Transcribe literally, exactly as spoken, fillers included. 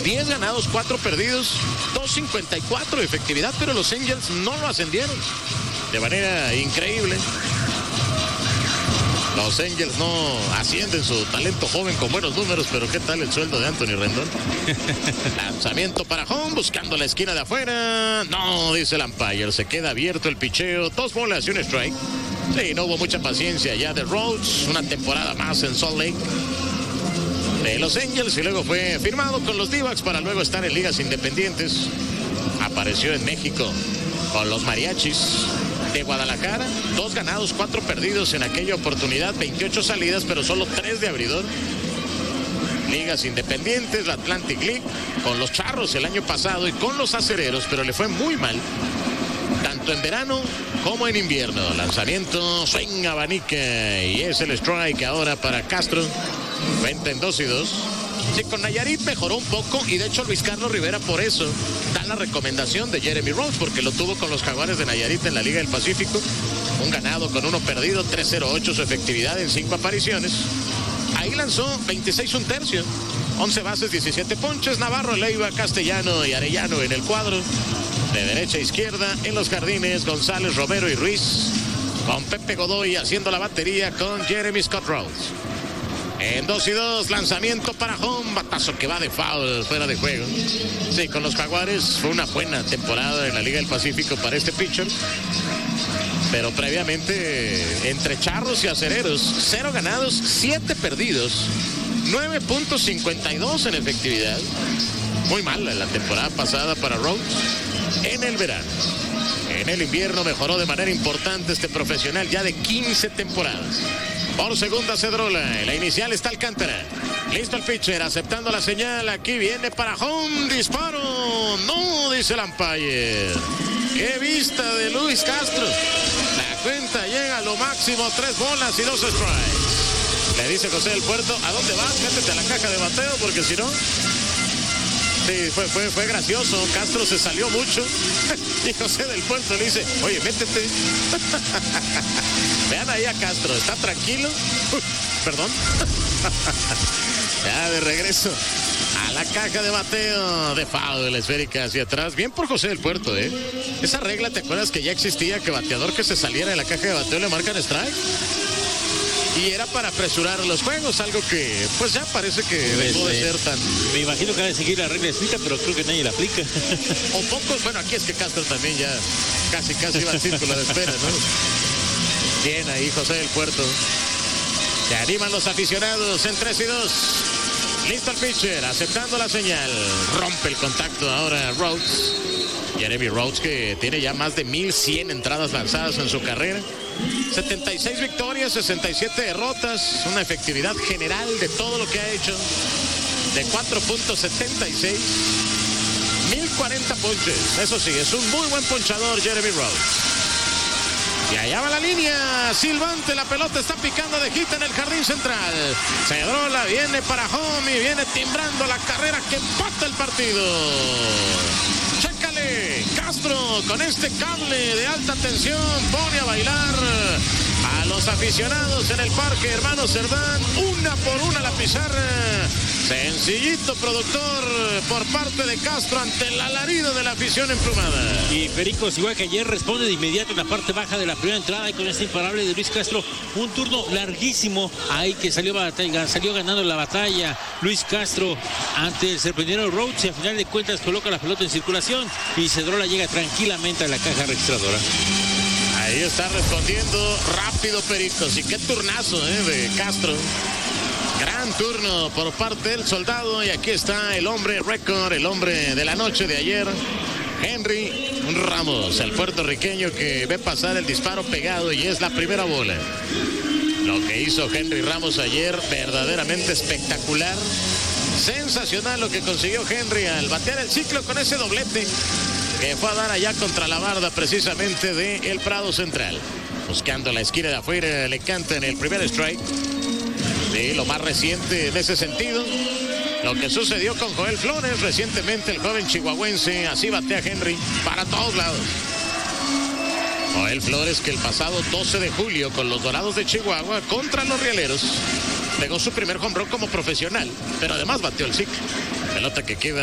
diez ganados, cuatro perdidos, dos cincuenta y cuatro de efectividad, pero los Angels no lo ascendieron de manera increíble. Los Angels no ascienden su talento joven con buenos números, pero ¿qué tal el sueldo de Anthony Rendón? Lanzamiento para home, buscando la esquina de afuera. No, dice el umpire, se queda abierto el picheo. Dos bolas y un strike. Sí, no hubo mucha paciencia ya de Rhodes. Una temporada más en Salt Lake de los Angels y luego fue firmado con los D-backs para luego estar en ligas independientes. Apareció en México con los Mariachis de Guadalajara, dos ganados, cuatro perdidos en aquella oportunidad, veintiocho salidas, pero solo tres de abridor. Ligas independientes, la Atlantic League, con los Charros el año pasado y con los Acereros, pero le fue muy mal, tanto en verano como en invierno. Lanzamiento, swing, abanica, y es el strike ahora para Castro. Cuenta en dos y dos. Sí, con Nayarit mejoró un poco y de hecho Luis Carlos Rivera por eso da la recomendación de Jeremy Rhodes, porque lo tuvo con los Jaguares de Nayarit en la Liga del Pacífico. Un ganado con uno perdido, tres cero ocho su efectividad en cinco apariciones. Ahí lanzó veintiséis un tercio, once bases, diecisiete ponches. Navarro, Leiva, Castellano y Arellano en el cuadro. De derecha a izquierda en los jardines, González, Romero y Ruiz. Con Pepe Godoy haciendo la batería con Jeremy Scott Rhodes. En dos y dos, lanzamiento para home, batazo que va de foul, fuera de juego. Sí, con los Jaguares fue una buena temporada en la Liga del Pacífico para este pitcher. Pero previamente, entre Charros y Acereros, cero ganados, siete perdidos, nueve punto cincuenta y dos en efectividad. Muy mala la temporada pasada para Rhodes. En el verano, en el invierno mejoró de manera importante este profesional ya de quince temporadas. Por segunda Cedrola, en la inicial está Alcántara. Listo el pitcher, aceptando la señal. Aquí viene para home, disparo. No, dice el umpire. Qué vista de Luis Castro. La cuenta llega a lo máximo, tres bolas y dos strikes. Le dice José del Puerto, ¿a dónde vas? Métete a la caja de bateo, porque si no... Sí, fue, fue, fue gracioso. Castro se salió mucho. Y José del Puerto le dice, oye, métete. Vean ahí a Castro, está tranquilo. Uy, perdón. Ya de regreso a la caja de bateo. De foul, la esférica hacia atrás. Bien por José del Puerto, ¿eh? Esa regla, ¿te acuerdas que ya existía? Que bateador que se saliera de la caja de bateo le marcan strike. Y era para apresurar los juegos, algo que pues ya parece que dejó de ser tan... Me imagino que ha de seguir la regla escrita, pero creo que nadie la aplica. O pocos, bueno, aquí es que Castro también ya casi casi va al círculo de espera, ¿no? Bien ahí José del Puerto. Se animan los aficionados en tres y dos. Listo el pitcher, aceptando la señal. Rompe el contacto ahora Rhodes. Jeremy Rhodes, que tiene ya más de mil cien entradas lanzadas en su carrera. setenta y seis victorias, sesenta y siete derrotas. Una efectividad general de todo lo que ha hecho de cuatro punto setenta y seis. mil cuarenta ponches. Eso sí, es un muy buen ponchador Jeremy Rhodes. Y allá va la línea, silbante, la pelota está picando de hit en el jardín central. Cedrola viene para home y viene timbrando la carrera que empata el partido. Chécale, Castro con este cable de alta tensión pone a bailar a los aficionados en el parque Hermano Cerdán, una por una la pizarra. Sencillito productor por parte de Castro ante el alarido de la afición emplumada. Y Pericos, igual que ayer, responde de inmediato en la parte baja de la primera entrada y con este imparable de Luis Castro. Un turno larguísimo ahí que salió, batalla, salió ganando la batalla Luis Castro ante el serpentinero Rhodes y a final de cuentas coloca la pelota en circulación y Cedrola llega tranquilamente a la caja registradora. Ahí está respondiendo rápido Pericos y qué turnazo eh, de Castro. Gran turno por parte del soldado y aquí está el hombre récord, el hombre de la noche de ayer, Henry Ramos, el puertorriqueño que ve pasar el disparo pegado y es la primera bola. Lo que hizo Henry Ramos ayer, verdaderamente espectacular, sensacional lo que consiguió Henry al batear el ciclo con ese doblete que fue a dar allá contra la barda precisamente de el Prado Central. Buscando la esquina de afuera, le canta en el primer strike. Sí, lo más reciente en ese sentido, lo que sucedió con Joel Flores recientemente, el joven chihuahuense, así batea Henry para todos lados. Joel Flores, que el pasado doce de julio con los Dorados de Chihuahua contra los Rieleros pegó su primer home run como profesional, pero además bateó el ciclo. Pelota que queda